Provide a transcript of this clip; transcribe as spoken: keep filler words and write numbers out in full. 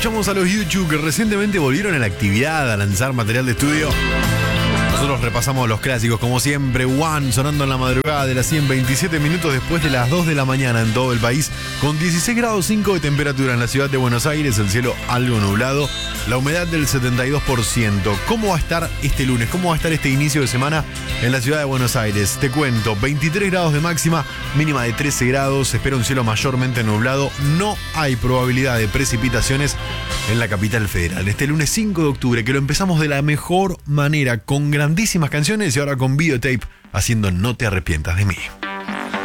Escuchamos a los YouTube que recientemente volvieron a la actividad a lanzar material de estudio. Nosotros repasamos los clásicos, como siempre. One sonando en la madrugada de las cien, veintisiete minutos después de las dos de la mañana en todo el país, con dieciséis grados cinco de temperatura en la ciudad de Buenos Aires, el cielo algo nublado, la humedad del setenta y dos por ciento. ¿Cómo va a estar este lunes? ¿Cómo va a estar este inicio de semana en la ciudad de Buenos Aires? Te cuento, veintitrés grados de máxima, mínima de trece grados, se espera un cielo mayormente nublado, no hay probabilidad de precipitaciones en la capital federal. Este lunes cinco de octubre, que lo empezamos de la mejor manera, con grandísimas canciones y ahora con videotape haciendo No te arrepientas de mí.